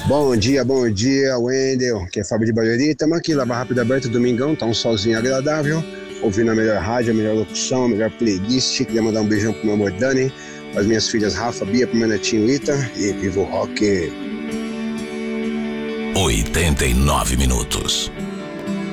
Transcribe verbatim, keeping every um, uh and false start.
Bom dia, bom dia, Wendel, que é Fábio de Barueri. Estamos aqui, Lava Rápido aberta, domingão, tá um solzinho agradável, ouvindo a melhor rádio, a melhor locução, a melhor playlist. Queria mandar um beijão pro meu amor Dani, as minhas filhas Rafa, Bia, pro meu netinho Ita e viva o rock. oitenta e nove minutos.